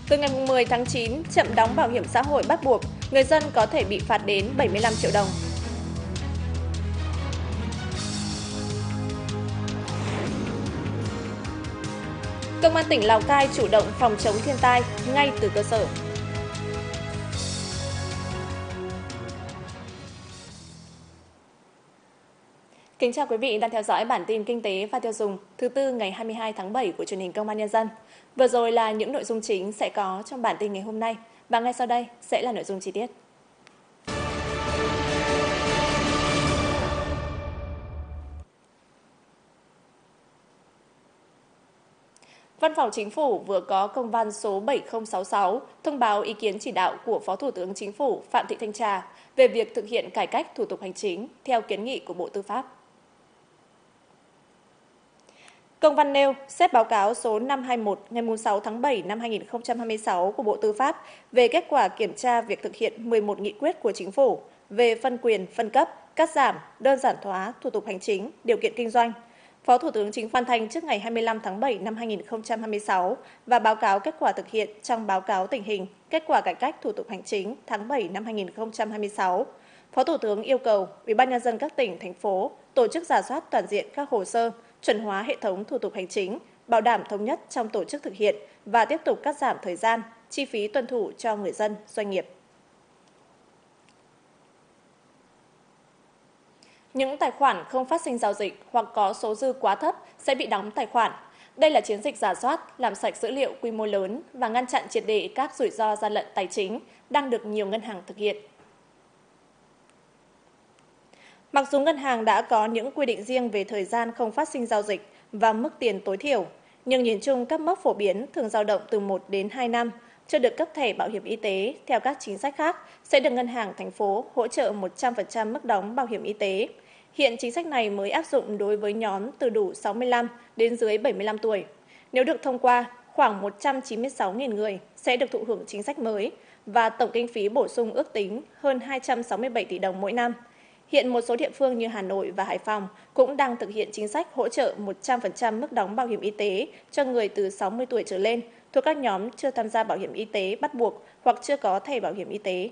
Từ ngày 10 tháng 9, chậm đóng bảo hiểm xã hội bắt buộc, người dân có thể bị phạt đến 75 triệu đồng. Công an tỉnh Lào Cai chủ động phòng chống thiên tai ngay từ cơ sở. Kính chào quý vị đang theo dõi bản tin kinh tế và tiêu dùng thứ tư ngày 22 tháng 7 của truyền hình Công an Nhân dân. Vừa rồi là những nội dung chính sẽ có trong bản tin ngày hôm nay và ngay sau đây sẽ là nội dung chi tiết. Văn phòng Chính phủ vừa có công văn số 7066 thông báo ý kiến chỉ đạo của Phó Thủ tướng Chính phủ Phạm Thị Thanh Trà về việc thực hiện cải cách thủ tục hành chính theo kiến nghị của Bộ Tư pháp. Công văn nêu, xét báo cáo số 521 ngày 6 tháng 7 năm 2026 của Bộ Tư pháp về kết quả kiểm tra việc thực hiện 11 nghị quyết của Chính phủ về phân quyền, phân cấp, cắt giảm, đơn giản hóa thủ tục hành chính, điều kiện kinh doanh. Phó Thủ tướng Chính phủ hoàn thành trước ngày 25 tháng 7 năm 2026 và báo cáo kết quả thực hiện trong báo cáo tình hình, kết quả cải cách thủ tục hành chính tháng 7 năm 2026. Phó Thủ tướng yêu cầu Ủy ban nhân dân các tỉnh, thành phố tổ chức rà soát toàn diện các hồ sơ, chuẩn hóa hệ thống thủ tục hành chính, bảo đảm thống nhất trong tổ chức thực hiện và tiếp tục cắt giảm thời gian, chi phí tuân thủ cho người dân, doanh nghiệp. Những tài khoản không phát sinh giao dịch hoặc có số dư quá thấp sẽ bị đóng tài khoản. Đây là chiến dịch rà soát, làm sạch dữ liệu quy mô lớn và ngăn chặn triệt để các rủi ro gian lận tài chính đang được nhiều ngân hàng thực hiện. Mặc dù ngân hàng đã có những quy định riêng về thời gian không phát sinh giao dịch và mức tiền tối thiểu, nhưng nhìn chung các mốc phổ biến thường dao động từ 1 đến 2 năm, chưa được cấp thẻ bảo hiểm y tế theo các chính sách khác sẽ được ngân hàng thành phố hỗ trợ 100% mức đóng bảo hiểm y tế. Hiện chính sách này mới áp dụng đối với nhóm từ đủ 65 đến dưới 75 tuổi. Nếu được thông qua, khoảng 196.000 người sẽ được thụ hưởng chính sách mới và tổng kinh phí bổ sung ước tính hơn 267 tỷ đồng mỗi năm. Hiện một số địa phương như Hà Nội và Hải Phòng cũng đang thực hiện chính sách hỗ trợ 100% mức đóng bảo hiểm y tế cho người từ 60 tuổi trở lên thuộc các nhóm chưa tham gia bảo hiểm y tế bắt buộc hoặc chưa có thẻ bảo hiểm y tế.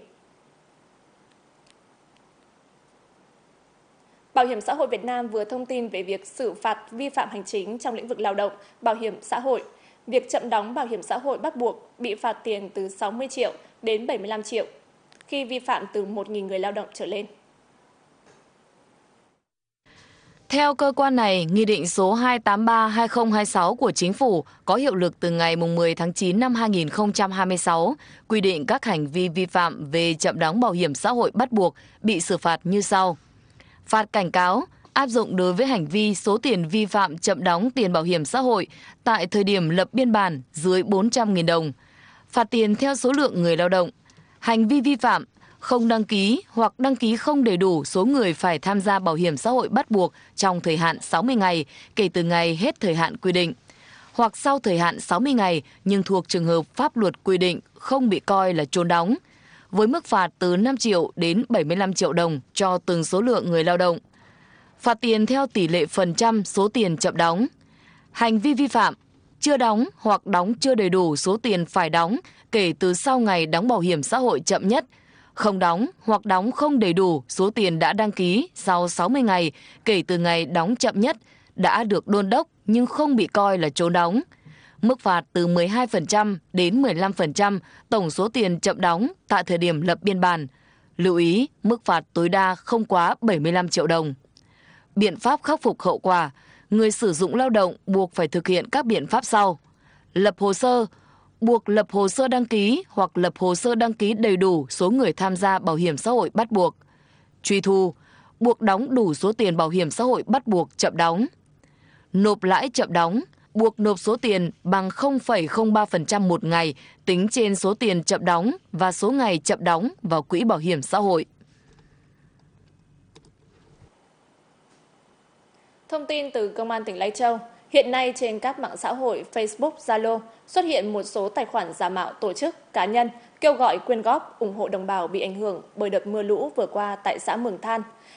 Bảo hiểm xã hội Việt Nam vừa thông tin về việc xử phạt vi phạm hành chính trong lĩnh vực lao động, bảo hiểm xã hội. Việc chậm đóng bảo hiểm xã hội bắt buộc bị phạt tiền từ 60 triệu đến 75 triệu khi vi phạm từ 1.000 người lao động trở lên. Theo cơ quan này, Nghị định số 283/2026 của Chính phủ có hiệu lực từ ngày 10 tháng 9 năm 2026, quy định các hành vi vi phạm về chậm đóng bảo hiểm xã hội bắt buộc bị xử phạt như sau. Phạt cảnh cáo áp dụng đối với hành vi số tiền vi phạm chậm đóng tiền bảo hiểm xã hội tại thời điểm lập biên bản dưới 400.000 đồng. Phạt tiền theo số lượng người lao động. Hành vi vi phạm không đăng ký hoặc đăng ký không đầy đủ số người phải tham gia bảo hiểm xã hội bắt buộc trong thời hạn 60 ngày kể từ ngày hết thời hạn quy định, hoặc sau thời hạn 60 ngày nhưng thuộc trường hợp pháp luật quy định không bị coi là trốn đóng, với mức phạt từ 5 triệu đến 75 triệu đồng cho từng số lượng người lao động. Phạt tiền theo tỷ lệ phần trăm số tiền chậm đóng. Hành vi vi phạm chưa đóng hoặc đóng chưa đầy đủ số tiền phải đóng kể từ sau ngày đóng bảo hiểm xã hội chậm nhất, không đóng hoặc đóng không đầy đủ số tiền đã đăng ký sau 60 ngày kể từ ngày đóng chậm nhất đã được đôn đốc nhưng không bị coi là trốn đóng. Mức phạt từ 12% đến 15% tổng số tiền chậm đóng tại thời điểm lập biên bản. Lưu ý, mức phạt tối đa không quá 75 triệu đồng. Biện pháp khắc phục hậu quả, người sử dụng lao động buộc phải thực hiện các biện pháp sau. Lập hồ sơ, buộc lập hồ sơ đăng ký hoặc lập hồ sơ đăng ký đầy đủ số người tham gia bảo hiểm xã hội bắt buộc. Truy thu, buộc đóng đủ số tiền bảo hiểm xã hội bắt buộc chậm đóng. Nộp lãi chậm đóng, buộc nộp số tiền bằng 0,03% một ngày tính trên số tiền chậm đóng và số ngày chậm đóng vào quỹ bảo hiểm xã hội. Thông tin từ Công an tỉnh Lai Châu, hiện nay trên các mạng xã hội Facebook, Zalo xuất hiện một số tài khoản giả mạo tổ chức, cá nhân kêu gọi quyên góp ủng hộ đồng bào bị ảnh hưởng bởi đợt mưa lũ vừa qua tại xã Mường Than.